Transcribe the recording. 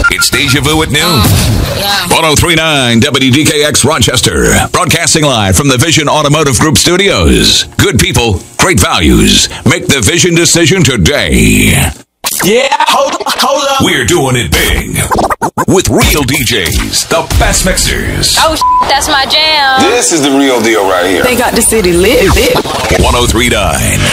It's Deja Vu at noon. 103.9 WDKX Rochester. Broadcasting live from the Vision Automotive Group studios. Good people, great values. Make the Vision decision today. Yeah, hold up. We're doing it big. With real DJs, the best mixers. Oh, that's my jam. This is the real deal right here. They got the city lit. 103.9